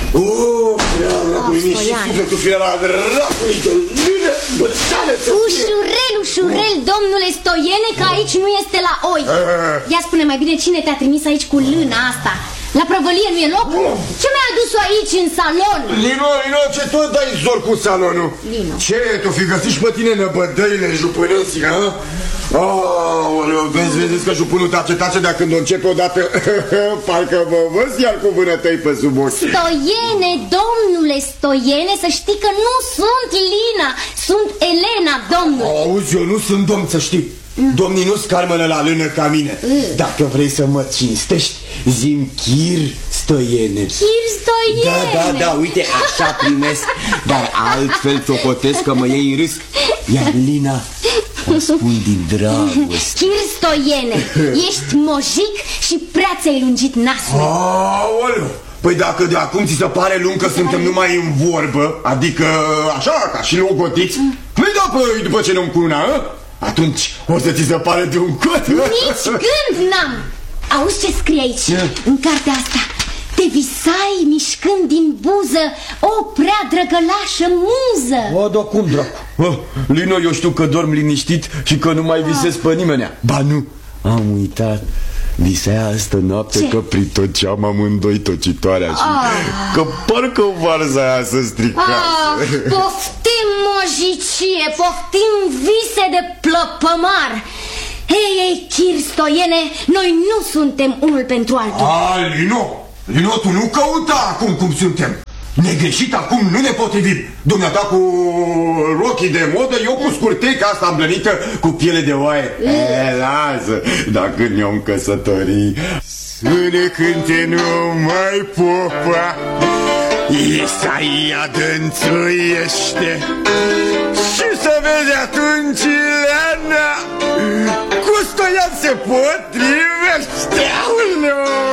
Ușurel, domnule Stoiene, că aici nu este la oi. Ia spune mai bine, cine te-a trimis aici cu lâna asta? La prăvălie nu e loc? Ce mi-ai adus-o aici în salon? Lino, ce tot dai zor cu salonul? Lino. Ce, tu fi găsit și pe tine năbădăile jupânăsii, ha? Vezi că jupânul tace de când o începe odată. Parcă vă văz iar cu vânătăi pe sub ochi. Stoiene, domnule Stoiene, să știi că nu sunt Lina, sunt Elena, domnule. Auzi, eu nu sunt domn, să știi. Domnii nu scarmănă la lână ca mine. Dacă vrei să mă cinstești, zi-mi Chir Stoiene. Chir Stoiene? Da, uite, așa primesc. Dar altfel socotesc că mă iei în râs. Iar Lina o spun din dragoste. Chir Stoiene, ești mojic și prea ți-ai lungit nasul. Aoleu! Păi dacă de acum ți se pare lung că suntem numai în vorbă, adică așa, ca și logotiți, păi da, păi după ce ne-am cuna, atunci o să ți se pare de un cot. Nici gând n-am. Auzi ce scrie aici, în cartea asta? Te visai mișcând din buză o prea drăgălașă muză. Da, cum dracu? Lino, eu știu că dorm liniștit și că nu mai visez pe nimenea. Ba nu, am uitat. Visai astă noapte că pritoceam amândoi tocitoarea și că parcă varza aia se stricase. Poftim mojicie, poftim vise de plăpămar. Hei, Chir Stoiene, noi nu suntem unul pentru altul. Lino, tu nu căuta acum cum suntem. Negreșit acum nu ne potrivim. Dumneata cu rochii de modă, eu cu scurteica asta îmblănită cu piele de oaie. Lasă, dacă ne-om căsătorii, să ne cânte numai popa, Isaia dănțuiește și să vezi atunci Ileana cu Stoian se potrivește.